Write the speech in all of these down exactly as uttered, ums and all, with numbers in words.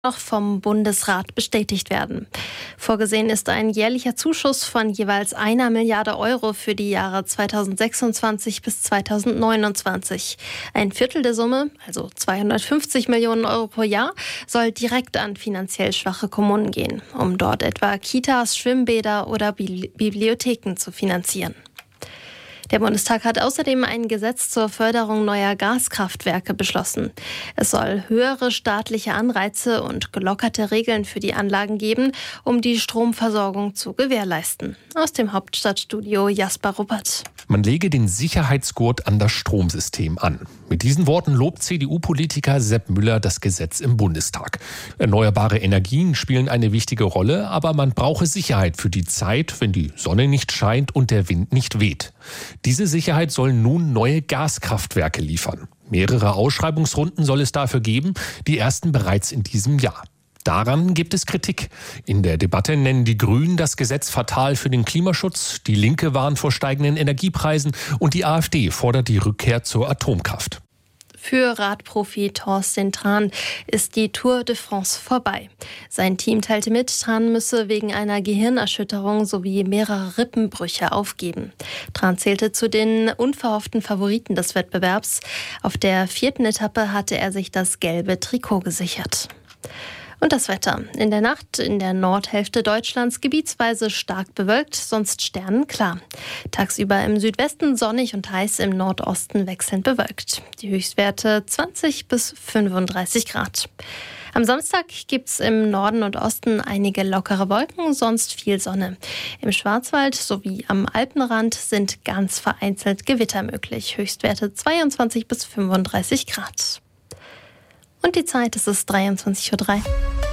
noch vom Bundesrat bestätigt werden. Vorgesehen ist ein jährlicher Zuschuss von jeweils einer Milliarde Euro für die Jahre zweitausendsechsundzwanzig bis zweitausendneunundzwanzig. Ein Viertel der Summe, also zweihundertfünfzig Millionen Euro pro Jahr, soll direkt an finanziell schwache Kommunen gehen, um dort etwa Kitas, Schwimmbäder oder Bibliotheken zu finanzieren. Der Bundestag hat außerdem ein Gesetz zur Förderung neuer Gaskraftwerke beschlossen. Es soll höhere staatliche Anreize und gelockerte Regeln für die Anlagen geben, um die Stromversorgung zu gewährleisten. Aus dem Hauptstadtstudio Jasper Ruppert. Man lege den Sicherheitsgurt an das Stromsystem an. Mit diesen Worten lobt C D U-Politiker Sepp Müller das Gesetz im Bundestag. Erneuerbare Energien spielen eine wichtige Rolle, aber man brauche Sicherheit für die Zeit, wenn die Sonne nicht scheint und der Wind nicht weht. Diese Sicherheit sollen nun neue Gaskraftwerke liefern. Mehrere Ausschreibungsrunden soll es dafür geben, die ersten bereits in diesem Jahr. Daran gibt es Kritik. In der Debatte nennen die Grünen das Gesetz fatal für den Klimaschutz, die Linke warnt vor steigenden Energiepreisen und die AfD fordert die Rückkehr zur Atomkraft. Für Radprofi Thorsten Tran ist die Tour de France vorbei. Sein Team teilte mit, Tran müsse wegen einer Gehirnerschütterung sowie mehrerer Rippenbrüche aufgeben. Tran zählte zu den unverhofften Favoriten des Wettbewerbs. Auf der vierten Etappe hatte er sich das gelbe Trikot gesichert. Und das Wetter. In der Nacht in der Nordhälfte Deutschlands gebietsweise stark bewölkt, sonst sternenklar. Tagsüber im Südwesten sonnig und heiß, im Nordosten wechselnd bewölkt. Die Höchstwerte zwanzig bis fünfunddreißig Grad. Am Samstag gibt's im Norden und Osten einige lockere Wolken, sonst viel Sonne. Im Schwarzwald sowie am Alpenrand sind ganz vereinzelt Gewitter möglich. Höchstwerte zweiundzwanzig bis fünfunddreißig Grad. Und die Zeit, es ist dreiundzwanzig Uhr drei.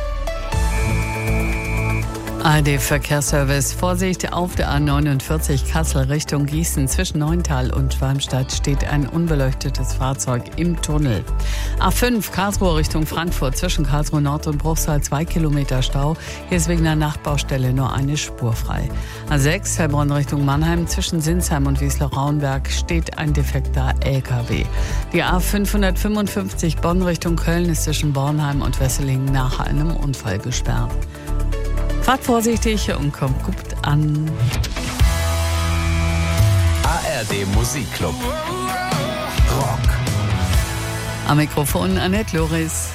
A R D-Verkehrsservice. Vorsicht auf der A neunundvierzig Kassel Richtung Gießen. Zwischen Neuntal und Schwalmstadt steht ein unbeleuchtetes Fahrzeug im Tunnel. A fünf Karlsruhe Richtung Frankfurt. Zwischen Karlsruhe Nord und Bruchsal zwei Kilometer Stau. Hier ist wegen einer Nachbaustelle nur eine Spur frei. A sechs Heilbronn Richtung Mannheim. Zwischen Sinsheim und Wiesloch-Rauenberg steht ein defekter L K W. Die A fünfhundertfünfundfünfzig Bonn Richtung Köln ist zwischen Bornheim und Wesseling nach einem Unfall gesperrt. Fahrt vorsichtig und kommt gut an. A R D Musikclub. Rock. Am Mikrofon Annette Loris.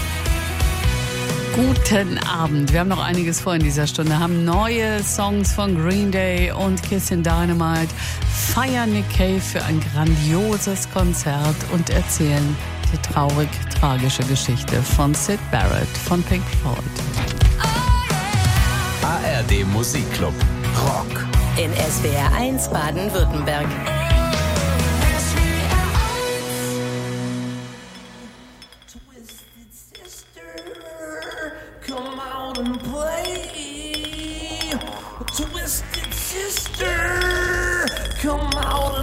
Guten Abend. Wir haben noch einiges vor in dieser Stunde. Wir haben neue Songs von Green Day und Kissin' Dynamite. Feiern Nick Cave für ein grandioses Konzert und erzählen die traurig-tragische Geschichte von Syd Barrett von Pink Floyd. A R D Musikclub. Rock. In S W R eins Baden-Württemberg.